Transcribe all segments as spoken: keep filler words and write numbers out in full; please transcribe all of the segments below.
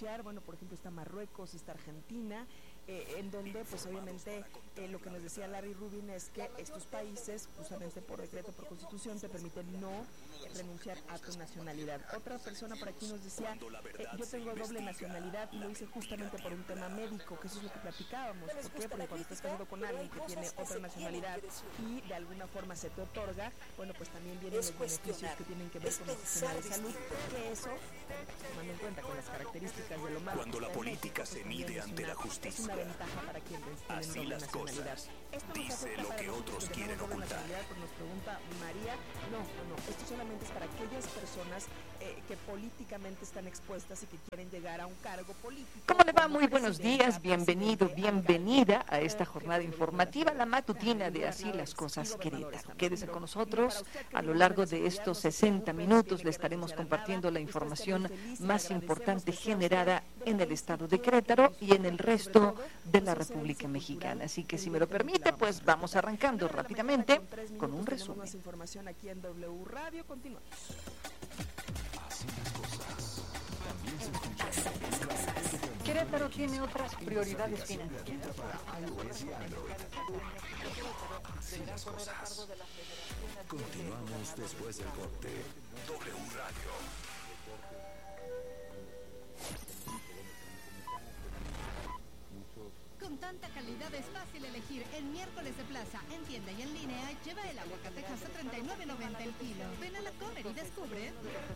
renunciar. Bueno, por ejemplo, está Marruecos, está Argentina, eh, en donde pues obviamente eh, lo que nos decía Larry Rubin es que estos países, justamente por decreto, por constitución, te permiten no eh, renunciar a tu nacionalidad. Otra persona por aquí nos decía, eh, yo tengo doble nacionalidad y lo hice justamente por un tema médico, que eso es lo que platicábamos. ¿Por qué? Porque cuando estás casado con alguien que tiene otra nacionalidad y de alguna forma se te otorga, bueno, pues también vienen los beneficios que tienen que ver con el sistema de salud, que eso, tomando en cuenta con las características de lo malo. Cuando la política se mide ante la justicia, es una ventaja para quienes tienen así doble las nacionalidad. cosas, Esto dice lo que otros quieren ocultar. Pues nos pregunta María, no, no, no, esto solamente es para aquellas personas eh, que políticamente están expuestas y que quieren llegar a un cargo político. ¿Cómo le va? Muy buenos días, bienvenido, bienvenida a esta jornada informativa, la matutina de Así las Cosas Querétaro. Quédese con nosotros, a lo largo de estos sesenta minutos le estaremos compartiendo la información más importante generada en el estado de Querétaro y en el resto de la República Mexicana. Así que si me lo permite, pues vamos arrancando rápidamente con un resumen. Más información aquí en W Radio, continuamos. Así las cosas, también se escucha. Querétaro tiene otras prioridades financieras. Así las cosas. Continuamos después del corte. W Radio. Con tanta calidad es fácil elegir. El miércoles de plaza, en tienda y en línea, lleva el aguacatejas a treinta y nueve noventa el kilo. Ven a la Comer y descubre.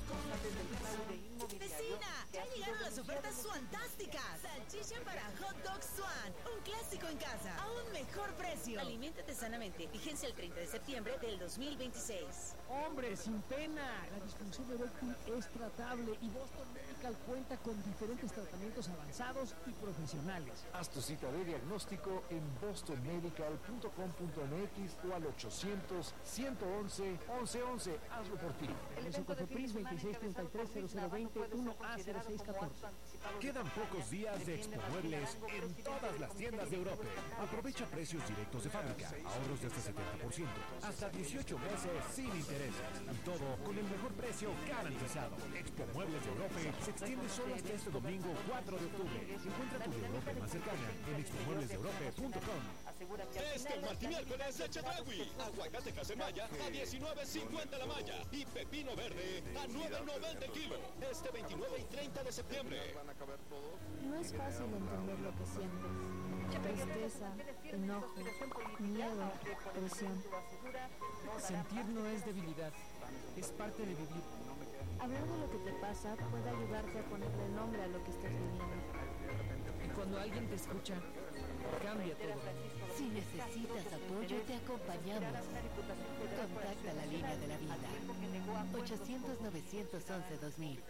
¡Vecina! ¡Ya llegaron las ofertas fantásticas! Salchicha para Hot Dog Swan, un clásico en casa, a un mejor precio. Aliméntate sanamente. Vigencia el treinta de septiembre del dos mil veintiséis. Hombre, sin pena. La disfunción eréctil es tratable y Boston Medical cuenta con diferentes tratamientos avanzados y profesionales. Haz tu cita de diagnóstico en boston medical punto com punto m x o al ochocientos, ciento once, once once. Hazlo por ti. El Cofepris veintiséis treinta y tres cero cero veinte uno A cero seis catorce. Quedan pocos días de Expo Muebles en todas las tiendas de Europa. Aprovecha precios directos de fábrica, ahorros de hasta setenta por ciento, hasta dieciocho meses sin intereses y todo con el mejor precio garantizado. Expo Muebles de Europa se extiende solo hasta este domingo cuatro de octubre. Encuentra tu de Europa más cercana en expo muebles de europa punto com. Este martes miércoles de Chedraui, aguacate casemaya a diecinueve cincuenta la malla y pepino verde a nueve noventa el kilo. Este veintinueve y treinta de septiembre. No es fácil entender lo que sientes. Tristeza, enojo, miedo, presión. Sentir no es debilidad, es parte de vivir. Hablar de lo que te pasa puede ayudarte a ponerle nombre a lo que estás viviendo. Y cuando alguien te escucha, cambia todo. Si necesitas apoyo, te acompañamos. Contacta la línea de la vida. ochocientos, novecientos once, dos mil.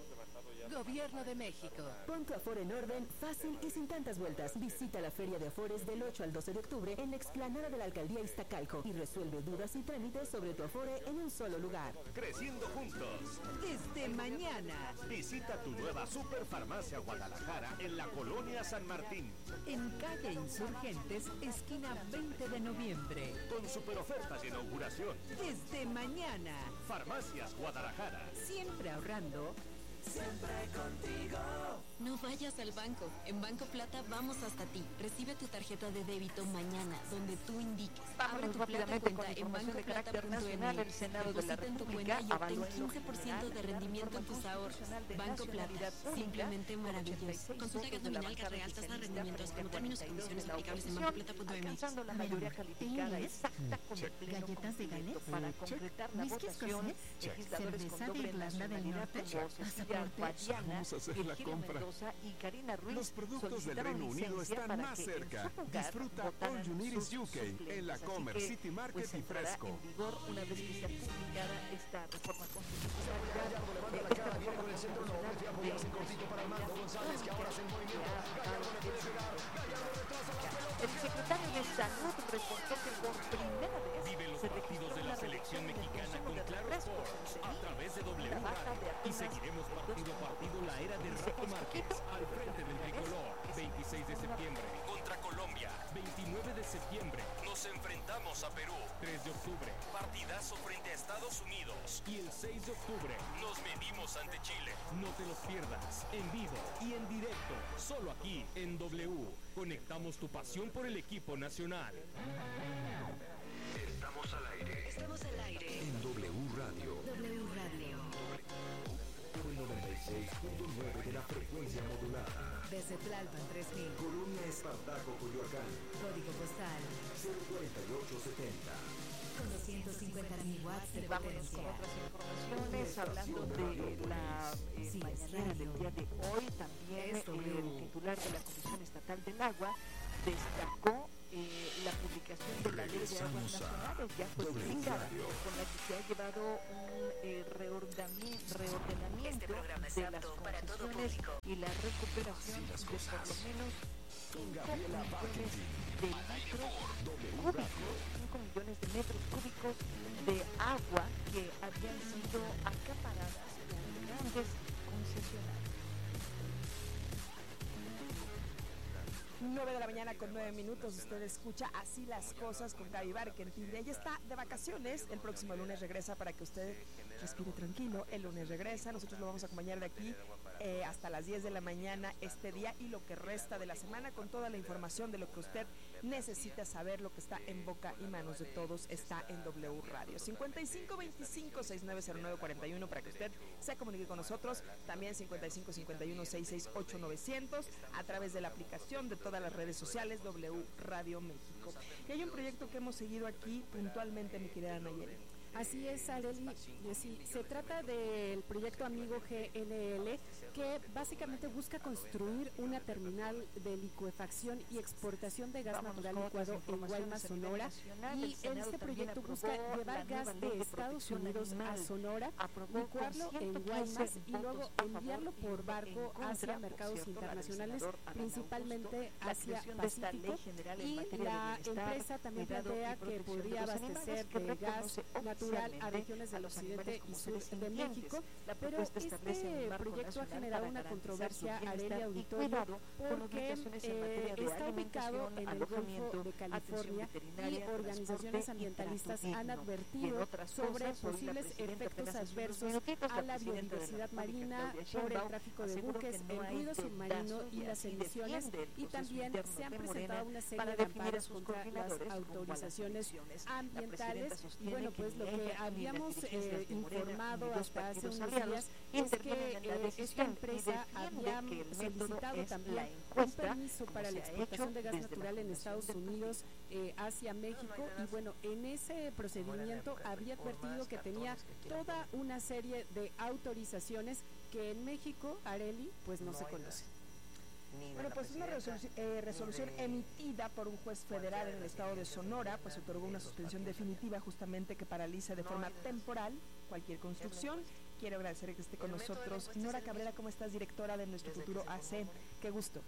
Gobierno de México. Pon tu Afore en orden, fácil y sin tantas vueltas. Visita la Feria de Afores del ocho al doce de octubre en la explanada de la Alcaldía Iztacalco y resuelve dudas y trámites sobre tu Afore en un solo lugar. Creciendo juntos. Desde mañana. Visita tu nueva Superfarmacia Guadalajara en la Colonia San Martín. En calle Insurgentes, esquina veinte de noviembre. Con super ofertas de inauguración. Desde mañana. Farmacias Guadalajara. Siempre ahorrando. Siempre contigo. No vayas al banco. En Banco Plata vamos hasta ti. Recibe tu tarjeta de débito mañana, donde tú indiques. Vámonos rápidamente con información de carácter nacional. El Senado de la República avaló el quince por ciento de rendimiento en tus ahorros. Banco Plata, simplemente maravilloso. Consulta gas nominal, gas real, tasa de rendimientos, como términos y condiciones aplicables en banco plata punto m x. Alcanzando la mayoría calificada exacta con el pleno galletas de Gales, para concretar la votación. Legisladores con doble nacionalidad, Vamos a hacer la compra. Los productos del Reino Unido están más cerca. Disfruta All You Need Is U K en la Comer, City Market y Fresco. En vigor una vez que sea publicada esta reforma constitucional. El secretario de Salud reportó que por primera vez Vive los partidos de la selección mexicana con Claro Sports a través de W Radio y seguiremos partido a partido la era de Rafa Márquez al frente del tricolor. veintiséis de septiembre contra Colombia. veintinueve de septiembre nos enfrentamos a Perú. tres de octubre, partidazo frente a Estados Unidos. Y el seis de octubre nos medimos ante Chile. No te los pierdas, en vivo y en directo, solo aquí en W. Conectamos tu pasión por el equipo nacional. Estamos al aire. Estamos al aire. En W Radio. W Radio. Por el noventa y seis punto nueve de la frecuencia modulada. Desde Tlalpan tres mil. Colonia Espartaco, Coyoacán. Código postal cero cuarenta y ocho setenta. Con doscientos cincuenta mil watts de Vámonos potencia. con otras informaciones, hablando de la eh, Sí, mañanera del día de hoy. También eh, el titular de la Comisión Estatal del Agua destacó eh, la publicación de la Ley de Aguas Nacionales, ya fue publicada, con la que se ha llevado un eh, reordami- reordenamiento Este programa es de las apto para todo concesiones público. y la recuperación de por lo menos cinco millones de litros cúbicos, cinco millones de metros cúbicos de agua que habían sido acaparadas por grandes concesionarios. nueve de la mañana con nueve minutos, usted escucha Así las Cosas con Gaby Barkentin. Ella está de vacaciones, el próximo lunes regresa para que usted respire tranquilo. El lunes regresa, nosotros lo vamos a acompañar de aquí eh, hasta las diez de la mañana este día y lo que resta de la semana con toda la información de lo que usted necesita saber, lo que está en boca y manos de todos está en W Radio. cincuenta y cinco veinticinco sesenta y nueve cero nueve cuarenta y uno para que usted se comunique con nosotros, también cincuenta y cinco cincuenta y uno sesenta y seis ocho novecientos a través de la aplicación de todas las redes sociales W Radio México. Y hay un proyecto que hemos seguido aquí puntualmente, mi querida Nayeli. Así es, Arely. Sí, se trata del proyecto Amigo G N L, que básicamente busca construir una terminal de licuefacción y exportación de gas Vamos natural con licuado otras en Guaymas, Sonora. nacional. Y El Senado este también proyecto aprobó busca la llevar nueva gas ley de de Estados protección Unidos a animal. Sonora, Aprobó licuarlo con en ciento Guaymas quince y luego votos a favor enviarlo y por uno en barco contra. hacia Por mercados cierto, la del internacionales, senador Adán principalmente Augusto, la hacia creación de esta ley Pacífico. general en Y materia de la bienestar, empresa también cuidado plantea y que protección de podría los animales, abastecer que de gas reconoce natural a oficialmente regiones a del los occidente animales y como sur seres de sintientes. México, La pero propuesta establece un este marco proyecto ha nacional generado para una garantizar controversia, su Arely bienestar y Auditorio, cuidado, con porque obligaciones en eh, materia de está ubicado alimentación, en el alojamiento, Golfo de atención California y veterinaria, organizaciones transporte y ambientalistas trato han digno. Y en advertido otras sobre cosas, hoy la posibles presidenta efectos apenas hace unos adversos minutitos, a la la presidenta de la biodiversidad República, marina Claudia por el Sheinbaum, tráfico de aseguró buques, que no el hay ruido submarino dedazo y y las así emisiones, defiende el y proceso también interno se han de presentado Morena una serie para de definir a amparos sus contra las coordinadores rumbo a las autorizaciones elecciones. La ambientales. presidenta Y sostiene bueno, pues que lo ni que ella ni las habíamos dirigencias eh, de Morena informado ni los hasta hace partidos unos aliados días es intervienen que en la eh, esta decisión y empresa defiende había que el método solicitado es también la un encuesta, permiso como para se la ha exportación hecho de gas desde la natural en fundación Estados del Unidos eh, hacia México, y bueno, en ese procedimiento había advertido que tenía toda una serie de autorizaciones que en México, Arely, pues no se conoce. Bueno, pues una resolución, eh, resolución emitida por un juez federal en el estado de Sonora, pues otorgó una suspensión definitiva justamente que paraliza de forma temporal cualquier construcción. Quiero agradecer que esté con nosotros Nora Cabrera. ¿Cómo estás, directora de Nuestro Futuro A C? Qué gusto.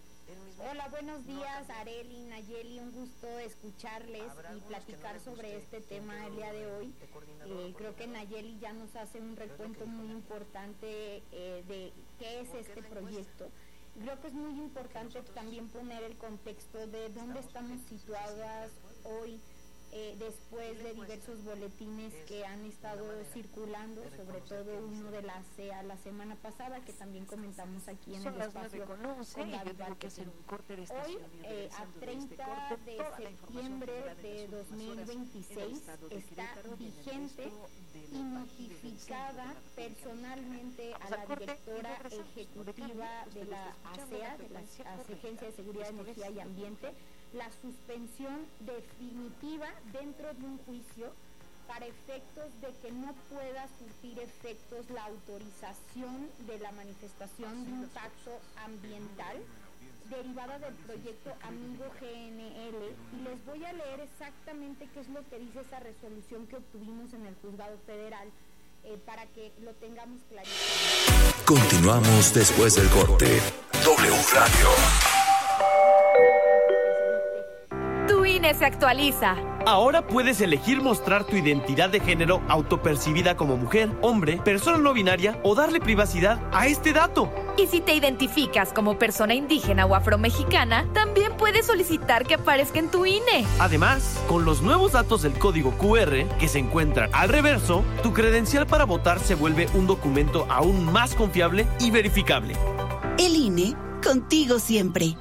Hola, buenos días, Arely, Nayeli, un gusto escucharles y platicar sobre este tema el día de hoy. Eh, creo que Nayeli ya nos hace un recuento muy importante eh, de qué es este proyecto. Creo que es muy importante también poner el contexto de dónde estamos situadas hoy, eh, después de diversos boletines que han estado circulando, sobre todo uno de la C E A la semana pasada, que también comentamos aquí en Son el las espacio. nueve con once con y Gaby yo tengo que Barkentin. hacer un corte de Hoy, estación y eh, a regresando de este treinta corte, de toda la información septiembre general en de las dos mil últimas horas en el veintiséis estado de está Querétaro y en el vigente resto del y notificada personalmente a la directora ejecutiva de la A C E A, de la Agencia de Seguridad, Energía y Ambiente, la suspensión definitiva dentro de un juicio para efectos de que no pueda surtir efectos la autorización de la manifestación de impacto ambiental derivada del proyecto Amigo G N L, y les voy a leer exactamente qué es lo que dice esa resolución que obtuvimos en el Juzgado Federal, eh, para que lo tengamos clarísimo. Continuamos después del corte. W Radio. Tu I N E se actualiza. Ahora puedes elegir mostrar tu identidad de género autopercibida como mujer, hombre, persona no binaria o darle privacidad a este dato. Y si te identificas como persona indígena o afromexicana, también puedes solicitar que aparezca en tu I N E. Además, con los nuevos datos del código Q R que se encuentran al reverso, tu credencial para votar se vuelve un documento aún más confiable y verificable. El I N E, contigo siempre.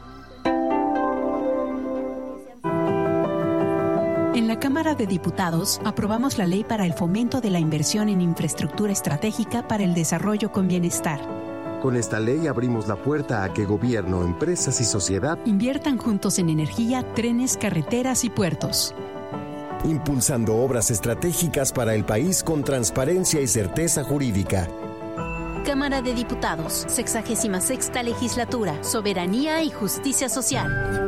En la Cámara de Diputados aprobamos la ley para el fomento de la inversión en infraestructura estratégica para el desarrollo con bienestar. Con esta ley abrimos la puerta a que gobierno, empresas y sociedad inviertan juntos en energía, trenes, carreteras y puertos. Impulsando obras estratégicas para el país con transparencia y certeza jurídica. Cámara de Diputados, sexagésima sexta legislatura, soberanía y justicia social.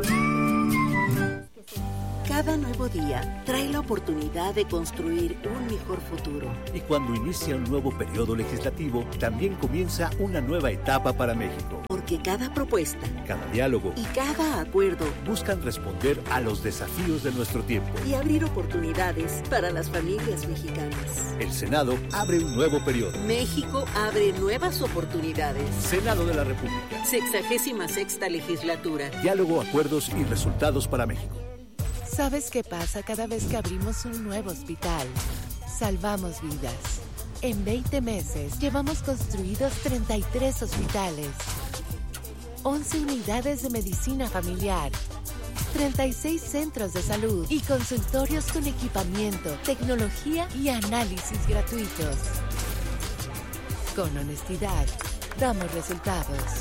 Cada nuevo día trae la oportunidad de construir un mejor futuro. Y cuando inicia un nuevo periodo legislativo, también comienza una nueva etapa para México. Porque cada propuesta, cada diálogo y cada acuerdo buscan responder a los desafíos de nuestro tiempo y abrir oportunidades para las familias mexicanas. El Senado abre un nuevo periodo. México abre nuevas oportunidades. Senado de la República. Sexagésima sexta legislatura. Diálogo, acuerdos y resultados para México. ¿Sabes qué pasa cada vez que abrimos un nuevo hospital? Salvamos vidas. En veinte meses llevamos construidos treinta y tres hospitales, once unidades de medicina familiar, treinta y seis centros de salud y consultorios con equipamiento, tecnología y análisis gratuitos. Con honestidad, damos resultados.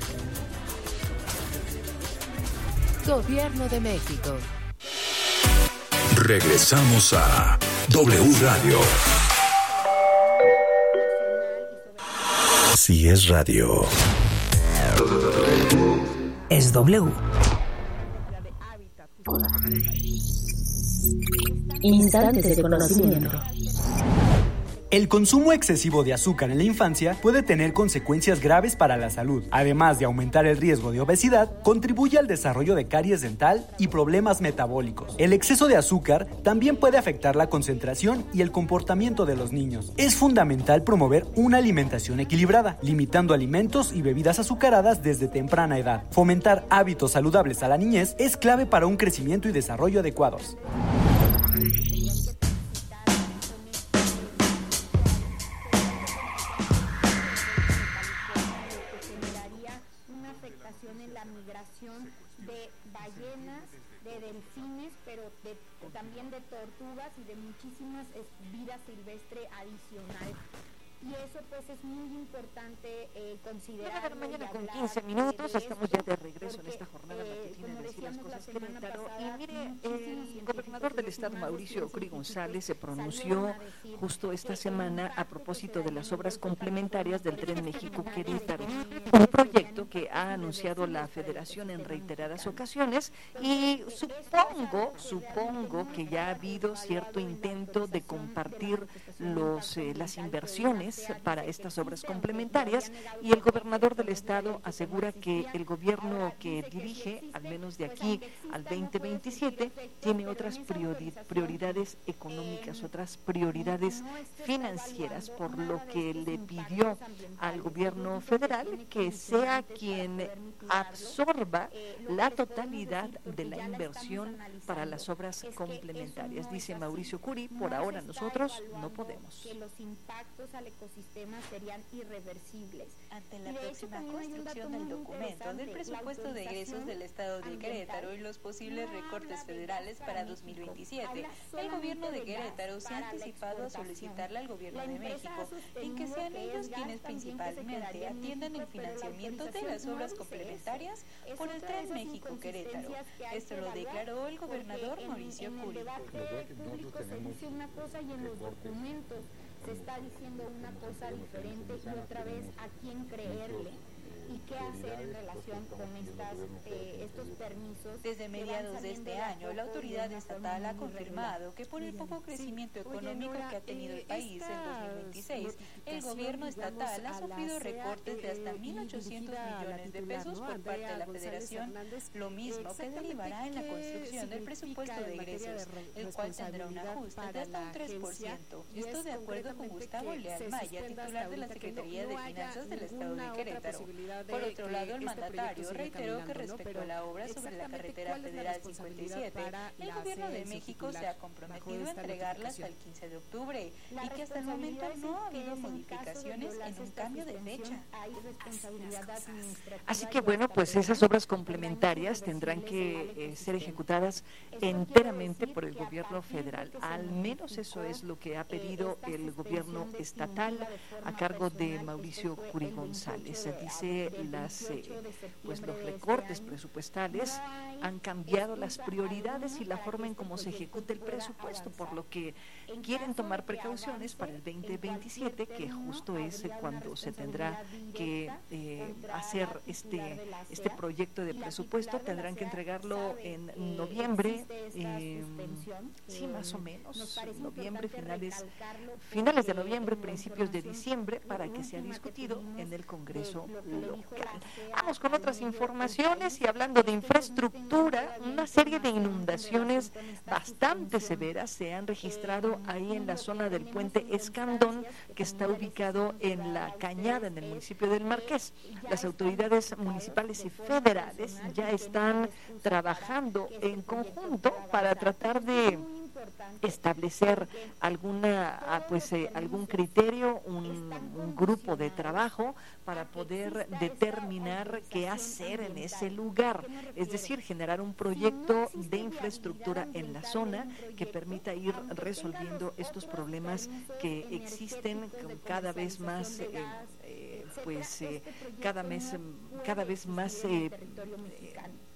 Gobierno de México. Regresamos a W Radio. Si es radio, es W. Instantes de conocimiento. El consumo excesivo de azúcar en la infancia puede tener consecuencias graves para la salud. Además de aumentar el riesgo de obesidad, contribuye al desarrollo de caries dental y problemas metabólicos. El exceso de azúcar también puede afectar la concentración y el comportamiento de los niños. Es fundamental promover una alimentación equilibrada, limitando alimentos y bebidas azucaradas desde temprana edad. Fomentar hábitos saludables a la niñez es clave para un crecimiento y desarrollo adecuados. También de tortugas y de muchísimas vida silvestre adicional. Y eso pues es muy importante eh, considerar. Mañana con quince minutos, estamos ya de regreso porque, en esta jornada matutina de Decir las Cosas Querétaro. Y mire, el gobernador del estado, Mauricio Curi González, se pronunció justo esta semana a propósito de las obras complementarias del Tren México-Querétaro, un proyecto que ha anunciado la Federación en reiteradas ocasiones, y supongo, supongo que ya ha habido cierto intento de compartir los, eh, las inversiones para estas obras complementarias, y el gobernador del estado asegura que el gobierno que dirige, al menos de aquí al veinte veintisiete, tiene otras priori- prioridades económicas, otras prioridades financieras, por lo que le pidió al gobierno federal que sea quien absorba la totalidad de la inversión para las obras complementarias. Dice Mauricio Curi, por ahora nosotros no podemos. Ecosistemas serían irreversibles. Ante la próxima construcción del documento del presupuesto de egresos del Estado de Querétaro y los posibles recortes federales para dos mil veintisiete, el gobierno de Querétaro se ha anticipado a solicitarle al gobierno de México en que sean ellos quienes principalmente atiendan el financiamiento de las obras complementarias por el Tren México-Querétaro. Esto lo declaró el gobernador Mauricio Curi. Se está diciendo una cosa diferente y otra vez a quién creerle, y qué hacer en relación con estas, eh, estos permisos. Desde mediados de este año, la autoridad estatal ha confirmado que por el poco crecimiento económico que ha tenido el país en dos mil veintiséis, el gobierno estatal ha sufrido recortes de hasta mil ochocientos millones de pesos por parte de la Federación, lo mismo que derivará en la construcción del presupuesto de egresos, el cual tendrá un ajuste de hasta un tres por ciento. Esto de acuerdo con Gustavo Leal Maya, titular de la Secretaría de Finanzas del Estado de Querétaro. Por otro lado, el mandatario reiteró que respecto a la obra sobre la carretera federal cincuenta y siete, el gobierno de México se ha comprometido a entregarla hasta el quince de octubre y que hasta el momento no ha habido modificaciones en un cambio de fecha. Así que bueno, pues esas obras complementarias tendrán que eh, ser ejecutadas enteramente por el gobierno federal. Al menos eso es lo que ha pedido el gobierno estatal a cargo de Mauricio Curi González. Dice las eh, pues los recortes presupuestales han cambiado las prioridades y la forma en cómo se ejecuta el presupuesto, por lo que quieren tomar precauciones para el veinte veintisiete, que justo es cuando se tendrá que eh, hacer este este proyecto de presupuesto. Tendrán que entregarlo en noviembre, eh, sí, más o menos, noviembre, finales, finales de noviembre, principios de diciembre, para que sea discutido en el Congreso local. Vamos con otras informaciones y hablando de infraestructura, una serie de inundaciones bastante severas se han registrado ahí en la zona del puente Escandón, que está ubicado en La Cañada, en el municipio del Marqués. Las autoridades municipales y federales ya están trabajando en conjunto para tratar de establecer alguna pues eh, algún criterio, un, un grupo de trabajo para poder determinar qué hacer en ese lugar, es decir, generar un proyecto de infraestructura en la zona que permita ir resolviendo estos problemas que existen cada vez más eh, eh, pues eh, cada mes cada vez más eh, eh,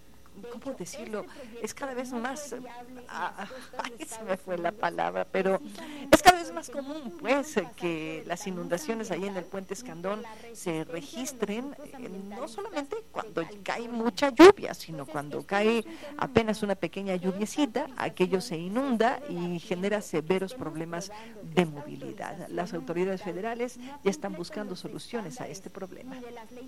¿cómo decirlo? Es cada vez más, ah, ay, se me fue la palabra, pero es cada vez más común, pues, que las inundaciones ahí en el puente Escandón se registren, eh, no solamente cuando cae mucha lluvia, sino cuando cae apenas una pequeña lluviecita, aquello se inunda y genera severos problemas de movilidad. Las autoridades federales ya están buscando soluciones a este problema.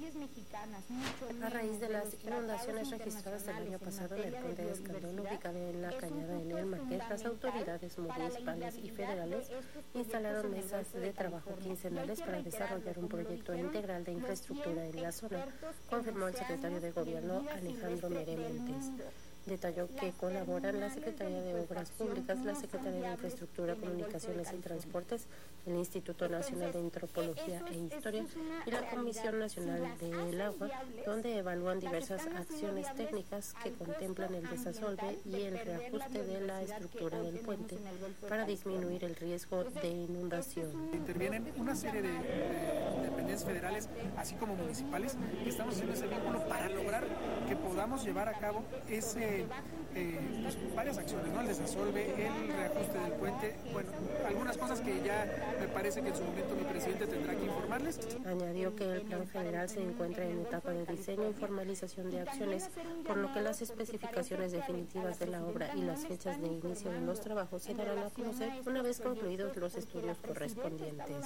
A raíz de las inundaciones registradas el año pasado en el puente de Escandón, ubicado en La Cañada en el Marqués, las autoridades municipales y federales instalaron mesas de trabajo quincenales para desarrollar un proyecto integral de infraestructura en la zona, confirmó el secretario de Gobierno Alejandro Merementes. Detalló que colaboran la Secretaría de Obras Públicas, la Secretaría de Infraestructura, Comunicaciones y Transportes, el Instituto Nacional de Antropología e Historia y la Comisión Nacional del Agua, donde evalúan diversas acciones técnicas que contemplan el desasolve y el reajuste de la estructura del puente para disminuir el riesgo de inundación. Intervienen una serie de, de dependencias federales, así como municipales, que estamos haciendo ese vínculo para lograr que podamos llevar a cabo ese Eh, pues, varias acciones, ¿no? El desasolve, el reajuste del puente, bueno, algunas cosas que ya me parece que en su momento mi presidente tendrá que informarles. Añadió que el plan general se encuentra en etapa de diseño y formalización de acciones, por lo que las especificaciones definitivas de la obra y las fechas de inicio de los trabajos se darán a conocer una vez concluidos los estudios correspondientes.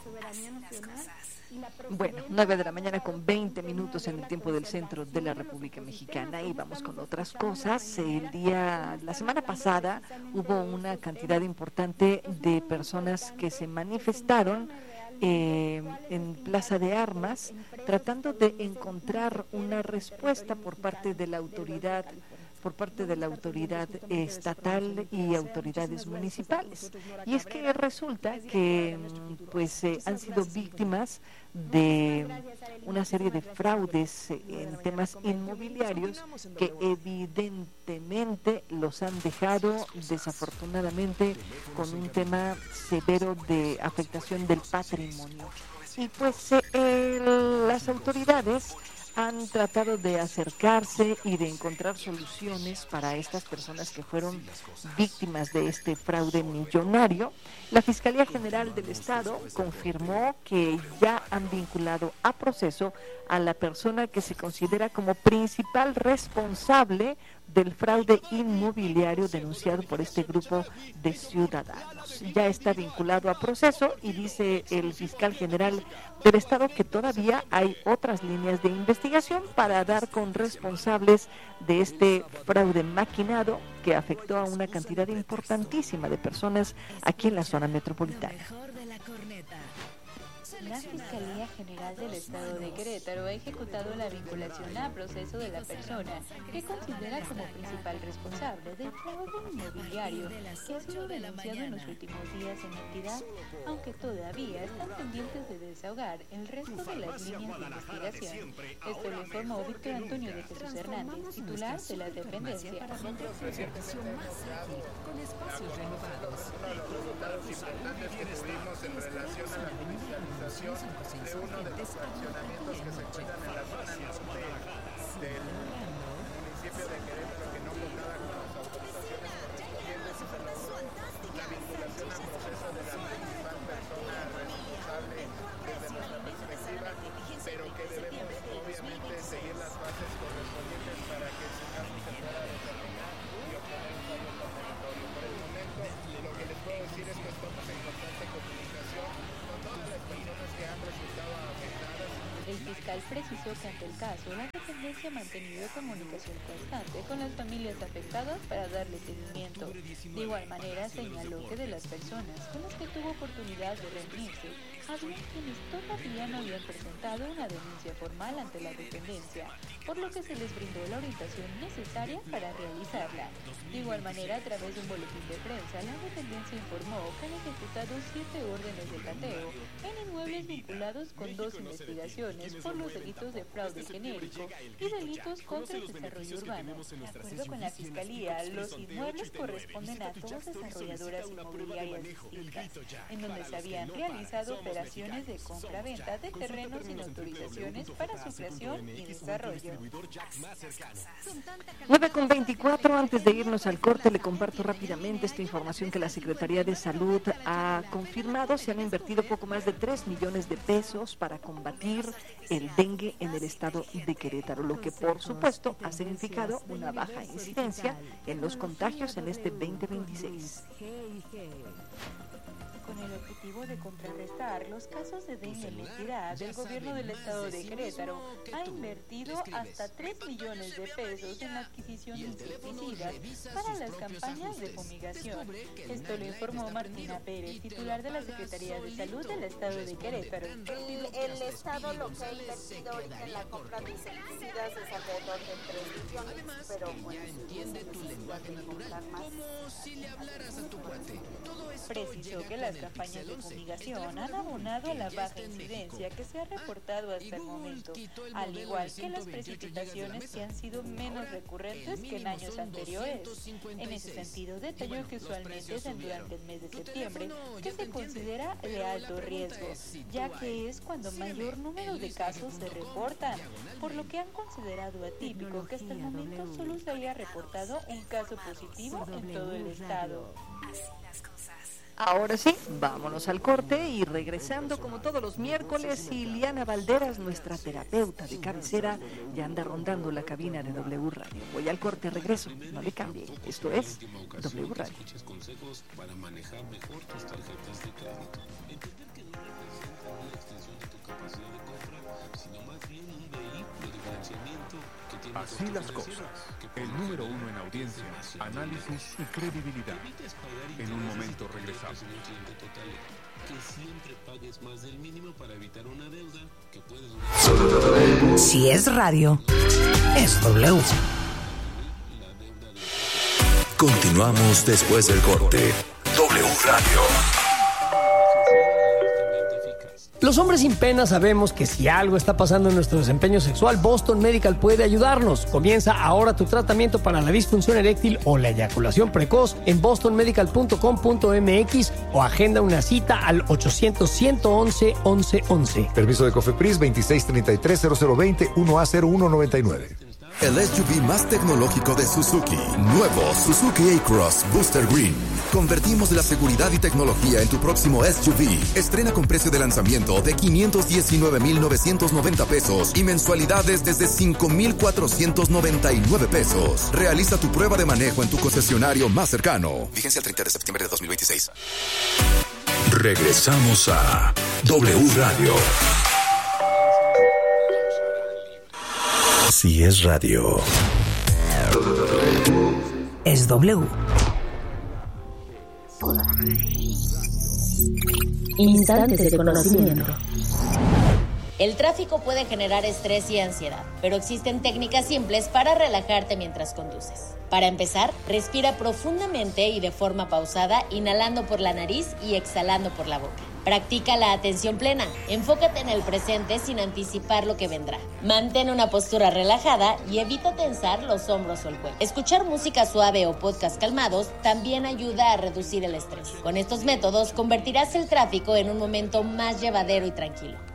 Bueno, nueve de la mañana con veinte minutos en el tiempo del centro de la República Mexicana, y vamos con otras cosas. El día, la semana pasada hubo una cantidad importante de personas que se manifestaron eh, en Plaza de Armas tratando de encontrar una respuesta por parte de la autoridad por parte de la autoridad estatal y autoridades municipales. Y es que resulta que pues eh, han sido víctimas de una serie de fraudes en temas inmobiliarios que evidentemente los han dejado desafortunadamente con un tema severo de afectación del patrimonio. Y pues eh, el, las autoridades han tratado de acercarse y de encontrar soluciones para estas personas que fueron víctimas de este fraude millonario. La Fiscalía General del Estado confirmó que ya han vinculado a proceso a la persona que se considera como principal responsable del fraude inmobiliario denunciado por este grupo de ciudadanos. Ya está vinculado a proceso y dice el fiscal general del Estado que todavía hay otras líneas de investigación para dar con responsables de este fraude maquinado que afectó a una cantidad importantísima de personas aquí en la zona metropolitana. La Fiscalía General del Estado de Querétaro ha ejecutado la vinculación a proceso de la persona que considera como principal responsable del fraude inmobiliario que ha sido denunciado en los últimos días en la entidad, aunque todavía están pendientes de desahogar el resto de las líneas de investigación. Esto lo informó Víctor Antonio de Jesús Hernández, titular de la dependencia. Con espacios renovados. Resultados importantes que tuvimos en relación a la judicialización de uno de los fraccionamientos que se encuentran en la zona norte del municipio de Querétaro que no contaba con las autorizaciones correspondientes y se logró la vinculación al proceso de la principal persona responsable desde nuestra perspectiva, pero que debemos obviamente seguir las fases correspondientes para que su caso se pueda determinar y obtener un fallo condenatorio. Por el momento, lo que les puedo decir es que estamos en constante comunicación con todas las personas que han resultado afectadas. El fiscal precisó que ante el caso, la dependencia ha mantenido comunicación constante con las familias afectadas para darle seguimiento. De igual manera, señaló que de las personas con las que tuvo oportunidad de reunirse, había quienes todavía no habían presentado una denuncia formal ante la dependencia, por lo que se les brindó la orientación necesaria para realizarla. De igual manera, a través de un boletín de prensa, la dependencia informó que han ejecutado siete órdenes de cateo en inmuebles vinculados con dos investigaciones por los delitos de fraude genérico y delitos contra el desarrollo urbano. De acuerdo con la Fiscalía, los inmuebles corresponden a dos desarrolladoras inmobiliarias distintas, en donde se habían realizado operaciones de compra-venta de terrenos sin autorizaciones para su creación y desarrollo. nueve con veinticuatro, antes de irnos al corte, le comparto rápidamente esta información que la Secretaría de Salud ha confirmado. Se han invertido poco más de tres millones de pesos para combatir el dengue en el estado de Querétaro, lo que por supuesto ha significado una baja incidencia en los contagios en este veinte veintiséis. Con el objetivo de contrarrestar los casos de dengue en la entidad, el gobierno del estado de Querétaro ha invertido hasta tres millones de pesos en la adquisición de insecticidas para las campañas de fumigación. Esto lo informó Martina Pérez, titular de la Secretaría de Salud del estado de Querétaro. El, el estado lo que ha invertido ahorita en la compra de insecticidas es alrededor de tres millones, pero bueno, entiende tu lenguaje natural, como si le hablaras a tu cuate. Precisó que las campañas de fumigación han abonado a la baja incidencia que se ha reportado hasta el momento, al igual que las precipitaciones que han sido menos recurrentes que en años anteriores. En ese sentido, detalló que usualmente es durante el mes de septiembre que se considera de alto riesgo, ya que es cuando mayor número de casos se reportan, por lo que han considerado atípico que hasta el momento solo se haya reportado un caso positivo en todo el estado. Ahora sí, vámonos al corte y regresando como todos los miércoles, Iliana Valderas, nuestra terapeuta de cabecera, ya anda rondando la cabina de W Radio. Voy al corte, regreso, no le cambie. Esto es W Radio. Consejos para manejar mejor tus tarjetas de crédito. Entender que no representa una extensión de tu capacidad de compra, sino más bien un vehículo de financiamiento que tiene Así las cosas. El número uno en audiencia, análisis y credibilidad. En un momento regresamos. Que siempre pagues más del mínimo para evitar una deuda que puede durar. Si es radio, es W. Continuamos después del corte. W Radio. Los los hombres sin pena sabemos que si algo está pasando en nuestro desempeño sexual, Boston Medical puede ayudarnos. Comienza ahora tu tratamiento para la disfunción eréctil o la eyaculación precoz en boston medical punto com punto m x o agenda una cita al ochocientos, ciento once, once once. Permiso de COFEPRIS veintiséis treinta y tres, cero cero veinte, uno A cero uno noventa y nueve. El S U V más tecnológico de Suzuki. Nuevo Suzuki A-Cross Booster Green. Convertimos la seguridad y tecnología en tu próximo S U V. Estrena con precio de lanzamiento de quinientos diecinueve mil novecientos noventa pesos y mensualidades desde cinco mil cuatrocientos noventa y nueve pesos. Realiza tu prueba de manejo en tu concesionario más cercano. Vigencia el treinta de septiembre de dos mil veintiséis. Regresamos a W Radio. Si es radio, es W. Instantes de conocimiento. El tráfico puede generar estrés y ansiedad, pero existen técnicas simples para relajarte mientras conduces. Para empezar, respira profundamente y de forma pausada, inhalando por la nariz y exhalando por la boca. Practica la atención plena. Enfócate en el presente sin anticipar lo que vendrá. Mantén una postura relajada y evita tensar los hombros o el cuello. Escuchar música suave o podcast calmados también ayuda a reducir el estrés. Con estos métodos convertirás el tráfico en un momento más llevadero y tranquilo.